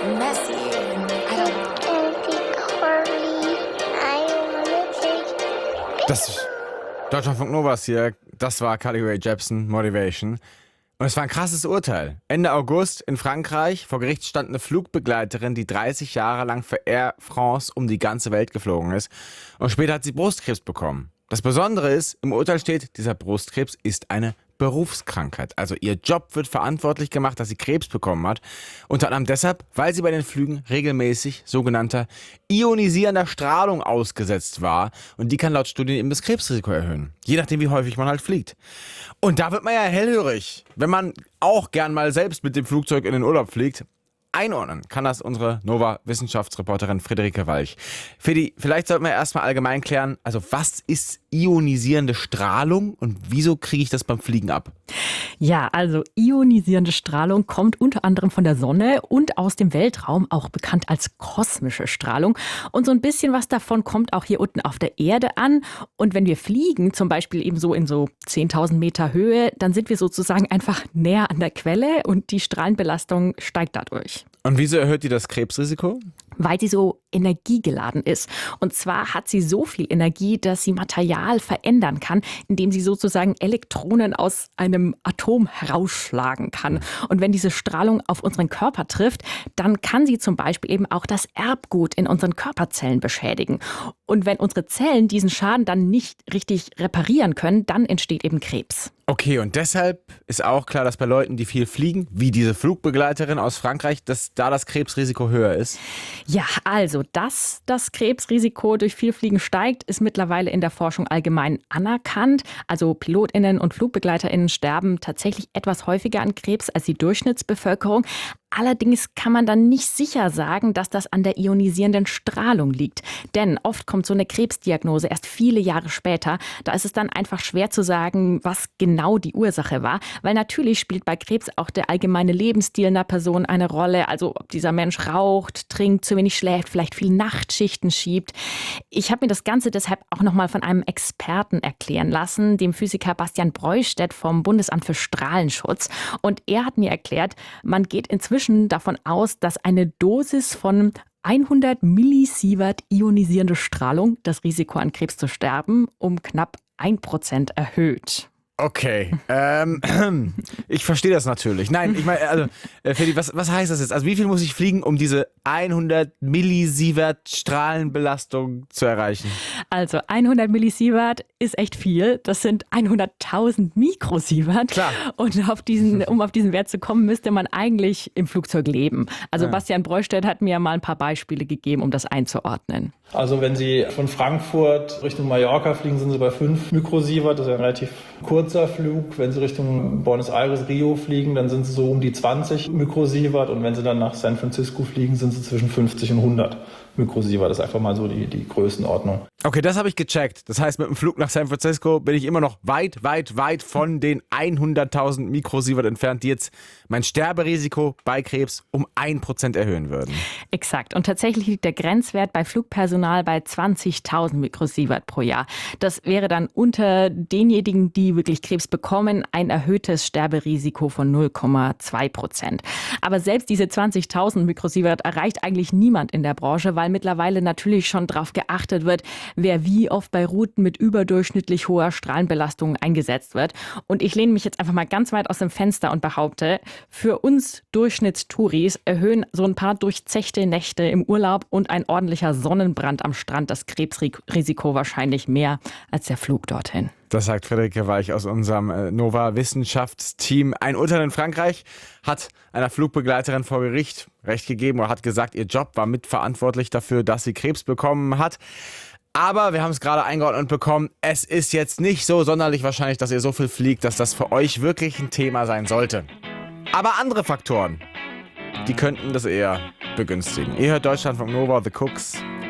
messy and I don't know. And be curly. I wanna take. Das Deutschlandfunk Novas hier, das war Carly Rae Jepsen, Motivation. Und es war ein krasses Urteil. Ende August in Frankreich vor Gericht stand eine Flugbegleiterin, die 30 Jahre lang für Air France um die ganze Welt geflogen ist. Und später hat sie Brustkrebs bekommen. Das Besondere ist, im Urteil steht, dieser Brustkrebs ist eine Berufskrankheit. Also ihr Job wird verantwortlich gemacht, dass sie Krebs bekommen hat. Unter anderem deshalb, weil sie bei den Flügen regelmäßig sogenannter ionisierender Strahlung ausgesetzt war. Und die kann laut Studien eben das Krebsrisiko erhöhen. Je nachdem, wie häufig man halt fliegt. Und da wird man ja hellhörig, wenn man auch gern mal selbst mit dem Flugzeug in den Urlaub fliegt. Einordnen kann das unsere Nova-Wissenschaftsreporterin Friederike Walch. Fedi, vielleicht sollten wir erstmal allgemein klären, also was ist ionisierende Strahlung und wieso kriege ich das beim Fliegen ab? Ja, also ionisierende Strahlung kommt unter anderem von der Sonne und aus dem Weltraum, auch bekannt als kosmische Strahlung. Und so ein bisschen was davon kommt auch hier unten auf der Erde an. Und wenn wir fliegen, zum Beispiel eben so in so 10.000 Meter Höhe, dann sind wir sozusagen einfach näher an der Quelle und die Strahlenbelastung steigt dadurch. Und wieso erhöht die das Krebsrisiko? Weil sie so energiegeladen ist. Und zwar hat sie so viel Energie, dass sie Material verändern kann, indem sie sozusagen Elektronen aus einem Atom herausschlagen kann. Und wenn diese Strahlung auf unseren Körper trifft, dann kann sie zum Beispiel eben auch das Erbgut in unseren Körperzellen beschädigen. Und wenn unsere Zellen diesen Schaden dann nicht richtig reparieren können, dann entsteht eben Krebs. Okay, und deshalb ist auch klar, dass bei Leuten, die viel fliegen, wie diese Flugbegleiterin aus Frankreich, dass da das Krebsrisiko höher ist? Ja, also, dass das Krebsrisiko durch viel Fliegen steigt, ist mittlerweile in der Forschung allgemein anerkannt. Also PilotInnen und FlugbegleiterInnen sterben tatsächlich etwas häufiger an Krebs als die Durchschnittsbevölkerung. Allerdings kann man dann nicht sicher sagen, dass das an der ionisierenden Strahlung liegt. Denn oft kommt so eine Krebsdiagnose erst viele Jahre später. Da ist es dann einfach schwer zu sagen, was genau die Ursache war. Weil natürlich spielt bei Krebs auch der allgemeine Lebensstil einer Person eine Rolle. Also ob dieser Mensch raucht, trinkt, zu wenig schläft, vielleicht viel Nachtschichten schiebt. Ich habe mir das Ganze deshalb auch nochmal von einem Experten erklären lassen, dem Physiker Bastian Breustedt vom Bundesamt für Strahlenschutz. Und er hat mir erklärt, man geht inzwischen davon aus, dass eine Dosis von 100 Millisievert ionisierende Strahlung das Risiko an Krebs zu sterben um knapp 1% erhöht. Okay, ich verstehe das natürlich. Nein, ich meine, also, Fedi, was heißt das jetzt? Also wie viel muss ich fliegen, um diese 100 Millisievert Strahlenbelastung zu erreichen? Also 100 Millisievert ist echt viel. Das sind 100.000 Mikrosievert. Klar. Und um auf diesen Wert zu kommen, müsste man eigentlich im Flugzeug leben. Also Bastian Breustedt hat mir mal ein paar Beispiele gegeben, um das einzuordnen. Also wenn Sie von Frankfurt Richtung Mallorca fliegen, sind Sie bei 5 Mikrosievert. Das ist ein relativ kurzer Flug. Wenn Sie Richtung Buenos Aires, Rio fliegen, dann sind Sie so um die 20 Mikrosievert. Und wenn Sie dann nach San Francisco fliegen, sind Sie zwischen 50 und 100 Mikrosievert. Das ist einfach mal so die Größenordnung. Okay, das habe ich gecheckt. Das heißt, mit dem Flug nach San Francisco bin ich immer noch weit von den 100.000 Mikrosievert entfernt, die jetzt mein Sterberisiko bei Krebs um 1% erhöhen würden. Exakt. Und tatsächlich liegt der Grenzwert bei Flugpersonal bei 20.000 Mikrosievert pro Jahr. Das wäre dann unter denjenigen, die wirklich Krebs bekommen, ein erhöhtes Sterberisiko von 0,2%. Aber selbst diese 20.000 Mikrosievert erreicht eigentlich niemand in der Branche, weil mittlerweile natürlich schon darauf geachtet wird, wer wie oft bei Routen mit überdurchschnittlich hoher Strahlenbelastung eingesetzt wird. Und ich lehne mich jetzt einfach mal ganz weit aus dem Fenster und behaupte, für uns Durchschnittstouris erhöhen so ein paar durchzechte Nächte im Urlaub und ein ordentlicher Sonnenbrand am Strand das Krebsrisiko wahrscheinlich mehr als der Flug dorthin. Das sagt Friederike Walch aus unserem Nova-Wissenschaftsteam. Ein Urteil in Frankreich hat einer Flugbegleiterin vor Gericht Recht gegeben oder hat gesagt, ihr Job war mitverantwortlich dafür, dass sie Krebs bekommen hat. Aber wir haben es gerade eingeordnet bekommen, es ist jetzt nicht so sonderlich wahrscheinlich, dass ihr so viel fliegt, dass das für euch wirklich ein Thema sein sollte. Aber andere Faktoren, die könnten das eher begünstigen. Ihr hört Deutschlandfunk Nova, The Cooks.